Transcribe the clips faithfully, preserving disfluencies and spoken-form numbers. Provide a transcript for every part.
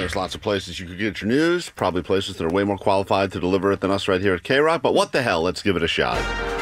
There's lots of places you could get your news, probably places that are way more qualified to deliver it than us right here at K-Rock, but what the hell, let's give it a shot.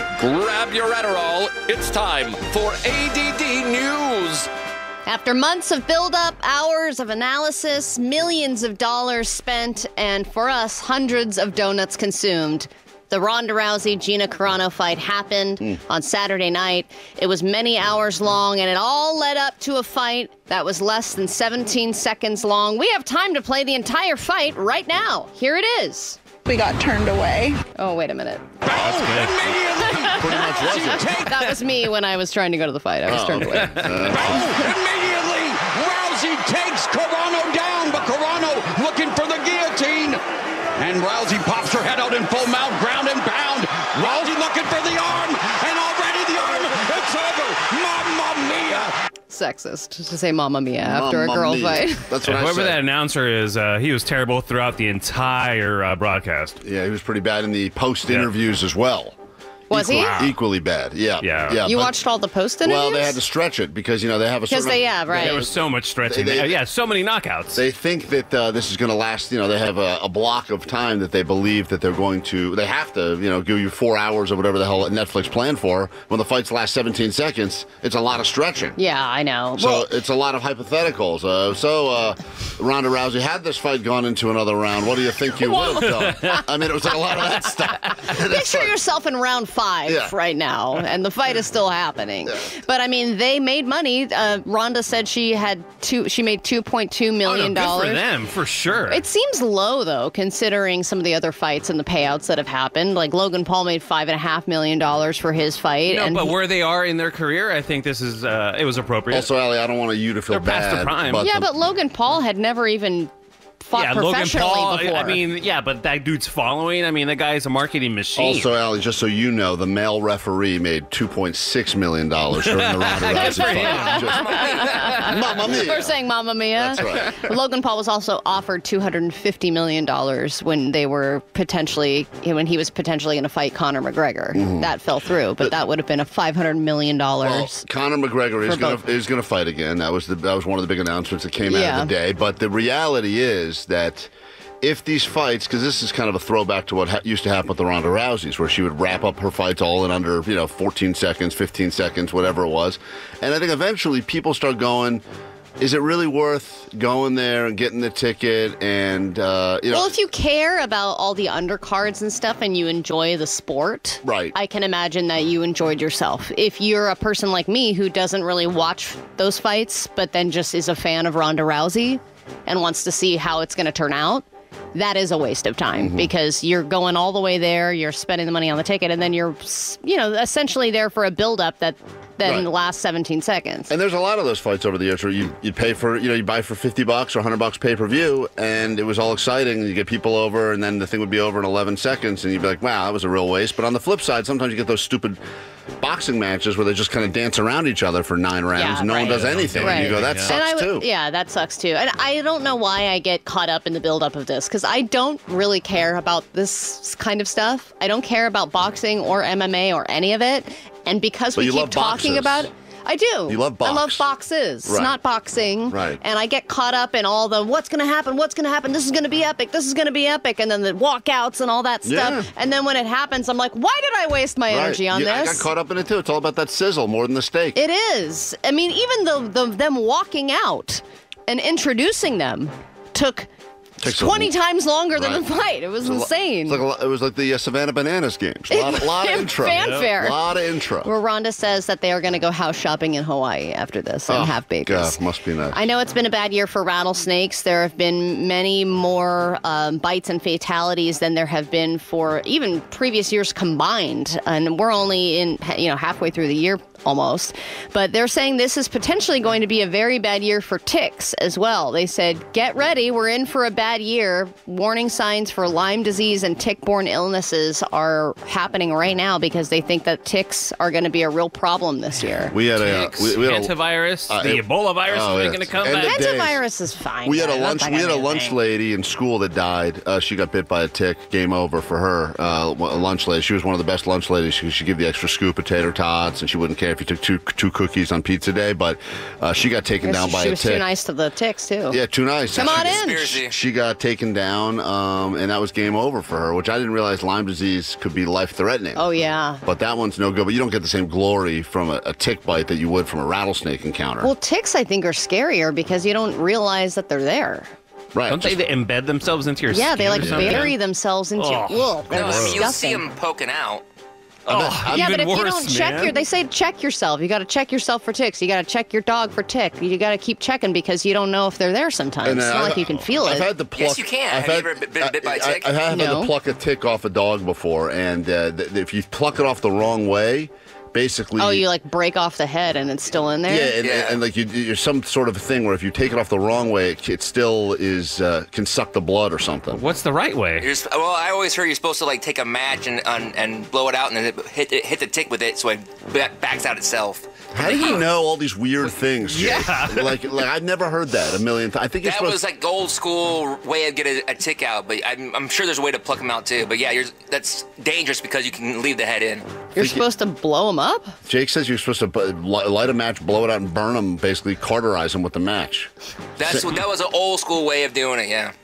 Grab your Adderall. It's time for A D D News. After months of build-up, hours of analysis, millions of dollars spent, and for us, hundreds of donuts consumed, the Ronda Rousey-Gina Carano fight happened mm. on Saturday night. It was many hours long, and it all led up to a fight that was less than seventeen seconds long. We have time to play the entire fight right now. Here it is. We got turned away. Oh, wait a minute. Oh, that's good. Pretty much was it. That was me when I was trying to go to the fight. I was oh. turned away. Uh, Immediately, Rousey takes Carano down, but Carano looking for the guillotine. And Rousey pops her head out in full mount, ground and pound. Rousey looking for the arm, and already the arm, it's over. Mamma mia. Sexist to say Mamma Mia after Mamma a girl mia. fight. That's what yeah, I whoever said. that announcer is, uh, he was terrible throughout the entire uh, broadcast. Yeah, he was pretty bad in the post-interviews yeah. as well. Was equally, he? Wow. Equally bad, yeah. Yeah. yeah you but, watched all the post-interviews? Well, they had to stretch it because, you know, they have a Because certain... they have, right. There was so much stretching. They, they, yeah, so many knockouts. They think that uh, this is going to last, you know, they have a, a block of time that they believe that they're going to... They have to, you know, give you four hours or whatever the hell Netflix planned for. When the fights last seventeen seconds, it's a lot of stretching. Yeah, I know. So well, it's a lot of hypotheticals. Uh, so, uh, Ronda Rousey, had this fight gone into another round, what do you think you would have done? I mean, it was like a lot of that stuff. Picture like, yourself in round five yeah. right now, and the fight is still happening. Yeah. But I mean, they made money. Uh, Ronda said she had two. She made two point two million dollars. Oh, no, good for them, for sure. It seems low though, considering some of the other fights and the payouts that have happened. Like Logan Paul made five and a half million dollars for his fight. No, and but he, where they are in their career, I think this is uh, it was appropriate. Also, Allie, I don't want you to feel They're bad. past the prime. But yeah, the, but Logan Paul had never even fought yeah, Logan professionally Paul, before. I mean, yeah, but that dude's following. I mean, the guy's a marketing machine. Also, Allie, just so you know, the male referee made two point six million dollars during the Ronda Rousey fight. Just, Mamma mia. We're saying Mamma Mia. That's right. Logan Paul was also offered two hundred fifty million dollars when they were potentially, when he was potentially going to fight Conor McGregor. Mm-hmm. That fell through, but that would have been a five hundred million dollars. Well, Conor McGregor is going to is going to fight again. That was the that was one of the big announcements that came yeah. out of the day. But the reality is that if these fights, because this is kind of a throwback to what ha- used to happen with the Ronda Rouseys, where she would wrap up her fights all in under, you know, fourteen seconds, fifteen seconds, whatever it was. And I think eventually people start going, is it really worth going there and getting the ticket? And, uh, you know. Well, if you care about all the undercards and stuff and you enjoy the sport, right. I can imagine that you enjoyed yourself. If you're a person like me who doesn't really watch those fights, but then just is a fan of Ronda Rousey and wants to see how it's going to turn out, that is a waste of time mm-hmm. because you're going all the way there, you're spending the money on the ticket, and then you're, you know, essentially there for a build-up that then right. lasts seventeen seconds. And there's a lot of those fights over the years where you you pay for, you know, you buy for fifty bucks or one hundred bucks pay-per-view, and it was all exciting, and you get people over, and then the thing would be over in eleven seconds, and you'd be like, wow, that was a real waste. But on the flip side, sometimes you get those stupid boxing matches where they just kind of dance around each other for nine rounds yeah, and no right. one does anything. Right. And you go, that yeah. sucks would, too. Yeah, that sucks too. And I don't know why I get caught up in the buildup of this, because I don't really care about this kind of stuff. I don't care about boxing or M M A or any of it. And because but we you keep love talking boxes. about it, I do. You love box. I love boxes, right. not boxing. Right. And I get caught up in all the what's going to happen, what's going to happen, this is going to be epic, this is going to be epic, and then the walkouts and all that stuff. Yeah. And then when it happens, I'm like, why did I waste my right. energy on yeah, this? I got caught up in it too. It's all about that sizzle more than the steak. It is. I mean, even the, the them walking out and introducing them took Takes twenty a, times longer right. than the fight. It was it's insane. Lo- it's like a, it was like the uh, Savannah Bananas games. A lot, a lot of intro. Fanfare. A lot of intro. Where Ronda says that they are going to go house shopping in Hawaii after this and oh, have babies. God, must be nice. I know it's been a bad year for rattlesnakes. There have been many more um, bites and fatalities than there have been for even previous years combined. And we're only in, you know, halfway through the year almost. But they're saying this is potentially going to be a very bad year for ticks as well. They said, get ready. We're in for a bad year. Warning signs for Lyme disease and tick-borne illnesses are happening right now because they think that ticks are going to be a real problem this year. We had a, uh, we, we had a Antivirus, uh, the it, Ebola virus oh, is yeah. going to come End back. of Antivirus is fine. We had a That's lunch. not We had gonna a be lunch thing. lady in school that died. Uh, she got bit by a tick. Game over for her. Uh, a lunch lady. She was one of the best lunch ladies. She, she'd give the extra scoop of tater tots, and she wouldn't care if you took two two cookies on pizza day, but uh, she got taken down by she a was tick. too nice to the ticks, too. Yeah, too nice. Come she, on in. Conspiracy. She got taken down, um, and that was game over for her, which I didn't realize Lyme disease could be life-threatening. Oh, yeah. But that one's no good. But you don't get the same glory from a, a tick bite that you would from a rattlesnake encounter. Well, ticks, I think, are scarier because you don't realize that they're there. right. Don't they just- embed themselves into your Yeah, skin they like or something? bury themselves into your. Oh, Ugh, they're No, I mean, you'll see disgusting. them poking out. Oh, Yeah, but even if you worse, don't check man. your, they say check yourself. You got to check yourself for ticks. You got to check your dog for tick. You got to keep checking because you don't know if they're there sometimes. And, It's uh, not I've- like you can feel I've it. had to pluck. Yes, you can. I've Have you ever been bit by a I- tick? I, I have had No. to pluck a tick off a dog before, and uh, th- if you pluck it off the wrong way, basically. Oh, you like break off the head and it's still in there? Yeah, and, Yeah. and like you, you're some sort of thing where if you take it off the wrong way, it, it still is uh, can suck the blood or something. What's the right way? You're, sp- well, I always heard you're supposed to like take a match and and, and blow it out and then it hit it, hit the tick with it so it ba- backs out itself. How do you know all these weird things? Jake? Yeah. like like I've never heard that a million times. I think it's That was like the old school way of getting a, a tick out, but I'm, I'm sure there's a way to pluck them out too. But yeah, you're, that's dangerous because you can leave the head in. You're supposed to blow them up? Jake says you're supposed to bu- li- light a match, blow it out, and burn them. Basically, cauterize them with the match. That's what that was an old school way of doing it. Yeah.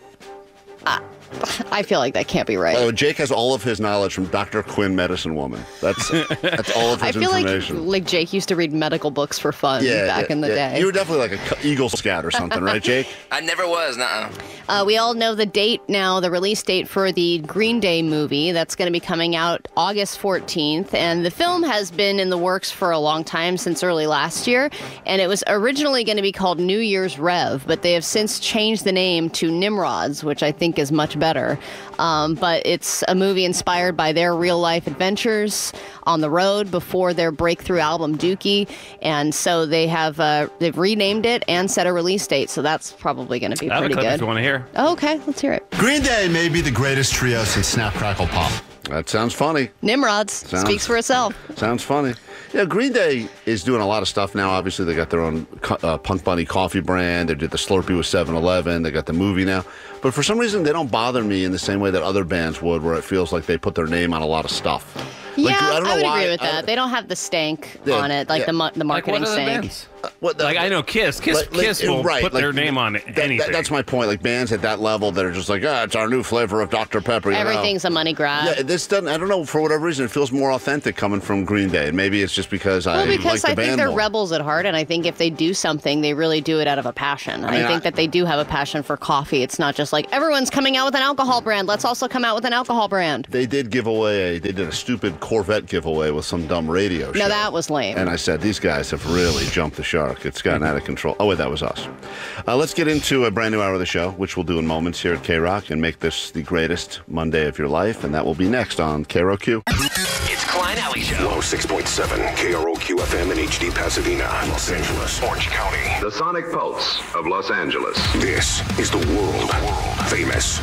I feel like that can't be By the right. way, Jake has all of his knowledge from Doctor Quinn, medicine woman. That's that's all of I his feel like information. like Jake used to read medical books for fun back yeah, in the yeah. day. You were definitely like a cu- Eagle Scout or something, right, Jake? I never was. Nuh-uh. Uh, we all know the date now, the release date for the Green Day movie. That's going to be coming out August fourteenth. And the film has been in the works for a long time, since early last year. And it was originally going to be called New Year's Rev, but they have since changed the name to Nimrods, which I think is much better. Um, but it's a movie inspired by their real life adventures on the road before their breakthrough album Dookie. And so they have uh, they've renamed it and set a release date. So that's probably going to be I have a pretty clip if good. you want to hear. Oh, okay, let's hear it. Green Day may be the greatest trio since Snap, Crackle, Pop. That sounds funny. Nimrods Sounds- speaks for itself. Sounds funny. Yeah, Green Day is doing a lot of stuff now. Obviously, they got their own co- uh, Punk Bunny coffee brand. They did the Slurpee with seven eleven. They got the movie now. But for some reason, they don't bother me in the same way that other bands would, where it feels like they put their name on a lot of stuff. Like, Yeah, I, don't know would why- agree with I- that. They don't have the stank Yeah, on it, like yeah. the mu- the Like marketing what other stank. bands? What the- Like I know Kiss. Kiss, Like- like, Kiss uh, will right, put like, their name on that- anything. that- that's my point. Like bands at that level that are just like, ah, it's our new flavor of Doctor Pepper. You know? Everything's a money grab. Yeah, this doesn't. I don't know. For whatever reason, it feels more authentic coming from Green Day. And maybe it's just because I Well, because like the I band think they're more. rebels at heart, and I think if they do something, they really do it out of a passion. I, mean, think I- that they do have a passion for coffee. It's not just like everyone's coming out with an alcohol brand. Let's also come out with an alcohol brand. They did give away. A, they did a stupid Corvette giveaway with some dumb radio show. Now that was lame. And I said, these guys have really jumped the shark. It's gotten out of control. Oh, wait, that was us. Uh, let's get into a brand new hour of the show, which we'll do in moments here at K-Rock and make this the greatest Monday of your life. And that will be next on K R O Q. It's Klein Alley Show. one oh six point seven K R O Q F M in H D Pasadena, Los Angeles, Orange County. The Sonic Pulse of Los Angeles. This is the world famous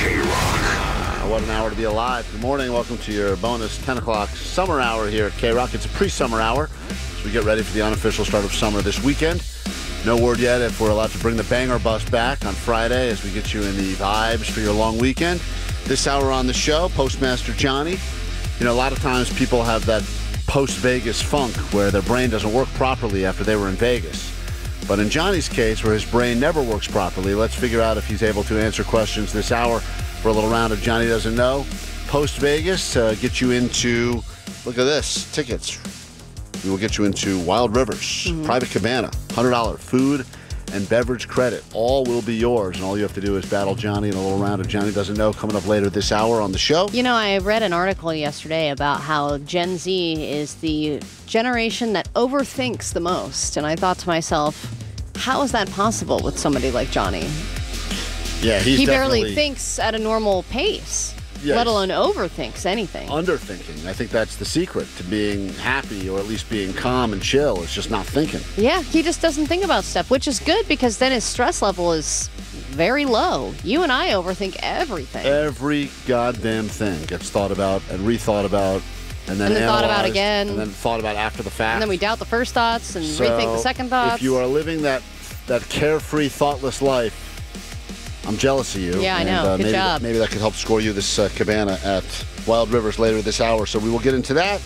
K-Rock. Uh, what an hour to be alive. Good morning. Welcome to your bonus ten o'clock summer hour here at K-Rock. It's a pre-summer hour as we get ready for the unofficial start of summer this weekend. No word yet if we're allowed to bring the banger bus back on Friday as we get you in the vibes for your long weekend. This hour on the show, Postmaster Johnny. You know, a lot of times people have that post-Vegas funk where their brain doesn't work properly after they were in Vegas. But in Johnny's case, where his brain never works properly, let's figure out if he's able to answer questions this hour for a little round of Johnny Doesn't Know. Post-Vegas, uh, get you into, look at this, tickets. We will get you into Wild Rivers, Mm-hmm. Private Cabana, one hundred dollars food and beverage credit. All will be yours, and all you have to do is battle Johnny in a little round of Johnny Doesn't Know coming up later this hour on the show. You know, I read an article yesterday about how Gen Z is the generation that overthinks the most. And I thought to myself, how is that possible with somebody like Johnny? Yeah, he's he barely definitely thinks at a normal pace, Yeah, let he's- alone overthinks anything. underthinking. I think that's the secret to being happy or at least being calm and chill. It's just not thinking. Yeah, he just doesn't think about stuff, which is good because then his stress level is very low. You and I overthink everything. Every goddamn thing gets thought about and rethought about and then, And then thought about analyzed, again. and then thought about after the fact. And then we doubt the first thoughts and So, rethink the second thoughts. If you are living that that carefree, thoughtless life, I'm jealous of you. Yeah, I and, know. uh, Good maybe, job. Maybe that could help score you this uh, cabana at Wild Rivers later this hour. So we will get into that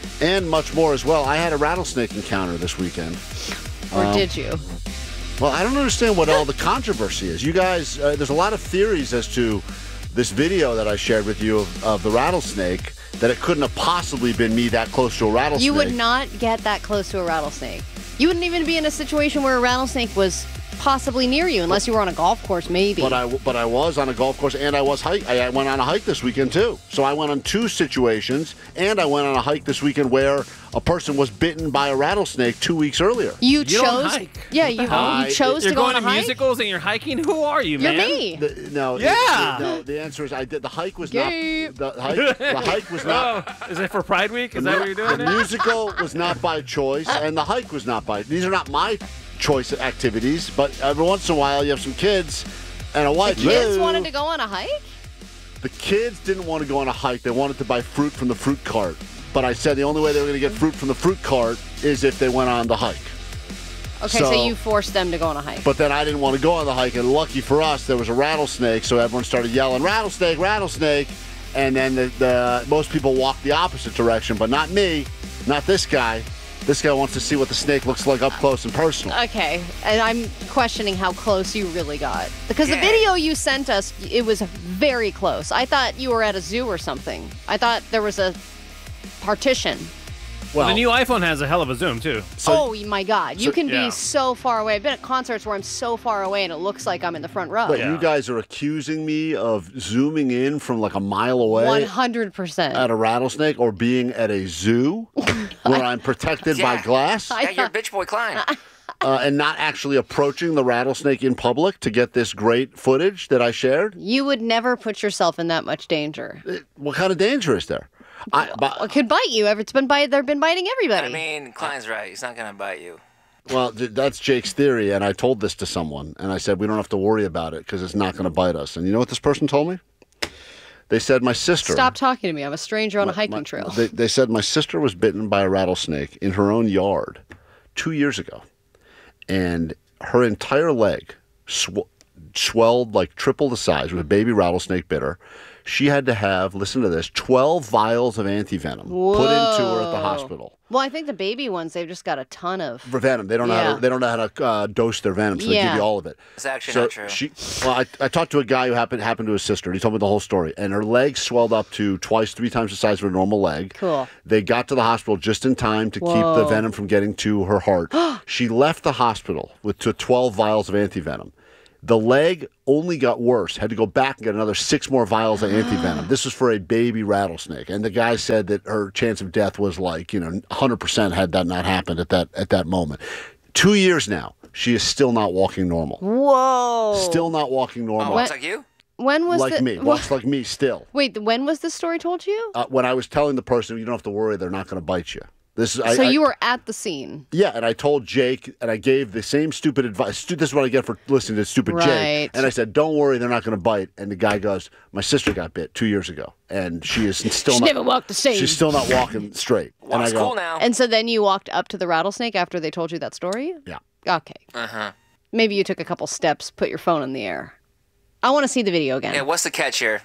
and much more as well. I had a rattlesnake encounter this weekend. Or Um, did you? Well, I don't understand what all the controversy is. You guys, uh, there's a lot of theories as to this video that I shared with you of, of the rattlesnake, that it couldn't have possibly been me that close to a rattlesnake. You would not get that close to a rattlesnake. You wouldn't even be in a situation where a rattlesnake was possibly near you, unless you were on a golf course, maybe. But I, but I was on a golf course, and I was hike. I, I went on a hike this weekend too. So I went on two situations, and I went on a hike this weekend where a person was bitten by a rattlesnake two weeks earlier. You, You chose, don't hike. yeah, you, I- you chose You're to go going on a to hike. musicals and you're hiking? Who are you, You're man? me. The- no, Yeah. the, no. The answer is I did. The hike was Gay. not. The hike, the hike was not. Oh, is it for Pride Week? Is that what you're doing? The there? musical was not by choice, and the hike was not by. These are not my choice activities, but every once in a while you have some kids and a wife. The kids Whoa. wanted to go on a hike? The kids didn't want to go on a hike. They wanted to buy fruit from the fruit cart. But I said the only way they were going to get fruit from the fruit cart is if they went on the hike. Okay, so, So- you forced them to go on a hike. But then I didn't want to go on the hike, and lucky for us, there was a rattlesnake, so everyone started yelling, rattlesnake, rattlesnake, and then the, the most people walked the opposite direction, but not me, not this guy. This guy wants to see what the snake looks like up close and personal. Okay, and I'm questioning how close you really got. Because the Yeah. video you sent us, it was very close. I thought you were at a zoo or something. I thought there was a partition. Well, Well, the new iPhone has a hell of a zoom, too. oh my God, you so- can yeah. be so far away. I've been at concerts where I'm so far away and it looks like I'm in the front row. But Yeah. you guys are accusing me of zooming in from like a mile away one hundred percent. at a rattlesnake or being at a zoo where I'm protected by Yeah. glass I Yeah, you're Bitch Boy Klein. uh, and not actually approaching the rattlesnake in public to get this great footage that I shared. You would never put yourself in that much danger. What kind of danger is there? I, but, It could bite you. It's been bite. They've been biting I everybody. mean, Klein's right. He's not gonna bite you. well, th- that's Jake's theory, and I told this to someone, and I said we don't have to worry about it because it's not going to bite us. And you know what this person told me? They said my sister. Stop talking to me. I'm a stranger on a my- hiking my- trail. They, they said my sister was bitten by a rattlesnake in her own yard two years ago, and her entire leg sw- swelled like triple the size. With a baby rattlesnake bit her. She had to have, listen to this, twelve vials of antivenom put into her at the Whoa. hospital. Well, I think the baby ones, they've just got a ton of. For venom, they don't know how Yeah. to, they don't know how to uh, dose their venom, so they give Yeah. you all of it. It's actually so not true. She, well, I, I talked to a guy who happened happened to his sister. And he told me the whole story, and her leg swelled up to twice, three times the size of her normal leg. Cool. They got to the hospital just in time to keep the Whoa. venom from getting to her heart. She left the hospital with to twelve vials of antivenom. The leg only got worse. Had to go back and get another six more vials of antivenom. This was for a baby rattlesnake, and the guy said that her chance of death was like, you know, one hundred percent had that not happened at that at that moment. Two years now, she is still not walking normal. Whoa. Still not walking normal. Oh, looks like you. When was like the, me, walks like me still. Wait, when was this story told to you? Uh, when I was telling the person, you don't have to worry, they're not going to bite you. This is, I, so I- you were at the scene. Yeah, and I told Jake, and I gave the same stupid advice. Stu- This is what I get for listening to stupid Right. Jake. And I said, "Don't worry, they're not going to bite." And the guy goes, "My sister got bit two years ago, and she is still She not. never walked the same." She's still not walking straight." and I Walks go, cool now. And so then you walked up to the rattlesnake after they told you that story? "Yeah." Okay. Uh huh. Maybe you took a couple steps, put your phone in the air. I want to see the video again. Yeah. What's the catch here?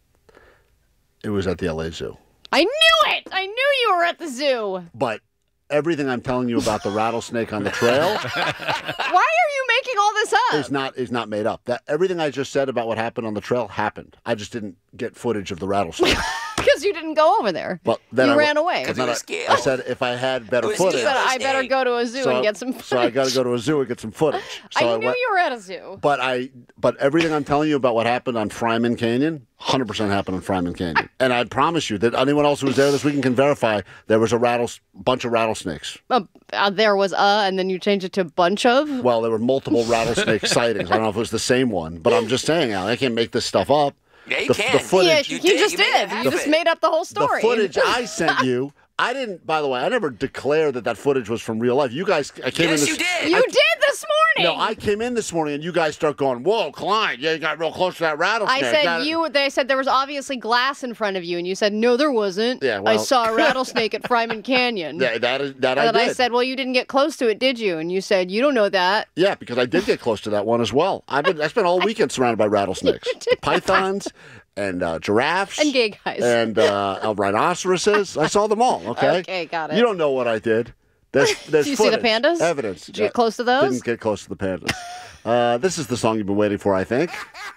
It was at the L A Zoo, I knew it! I knew you were at the zoo. but everything I'm telling you about the rattlesnake on the trail Why are you making all this up? is not is not made up. That everything I just said about what happened on the trail happened. I just didn't get footage of the rattlesnake. Because you didn't go over there. Well, then you I, ran away. then you were I- scared. I said if I had better It was footage. You said, I Snake. better go to a zoo So, and get some footage. so I got to go to a zoo and get some footage. So I knew went- you were at a zoo. But I, but everything I'm telling you about what happened on Fryman Canyon, one hundred percent happened on Fryman Canyon. And I promise you that anyone else who was there this weekend can verify there was a rattles, bunch of rattlesnakes. Uh, uh, there was a, and then you changed it to bunch of. Well, there were multiple rattlesnake sightings. I don't know if it was the same one, but I'm just saying, Al, I can't make this stuff up. Yeah, you the, can. The footage, Yeah, You you, did, just you made did. it You happen. just made up the whole the story. footage I sent you. I didn't, by the way, I never declared that that footage was from real life. You guys, I came in Yes, this, you did. You did this morning. No, I came in this morning and you guys start going, "Whoa, Klein, yeah, you got real close to that rattlesnake." I said Got it." you. They said there was obviously glass in front of you, and you said no, there wasn't. Yeah, I well- saw a rattlesnake at Fryman Canyon. That, that is that I and did. I said, well, you didn't get close to it, did you? And you said you don't know that. Yeah, because I did get close to that one as well. I've been I spent all weekend surrounded by rattlesnakes, pythons, and uh, giraffes. And gay guys. And uh, uh, rhinoceroses. I saw them all, okay? Okay, got it. You don't know what I did. There's, there's Did you see the footage, pandas? Evidence. Did you get close to those? Didn't get close to the pandas. Uh, this is the song you've been waiting for, I think.